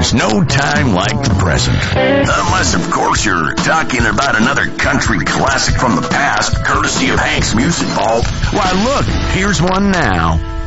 There's no time like the present. Unless, of course, you're talking about another country classic from the past, courtesy of Hank's Music Vault. Why, look, here's one now.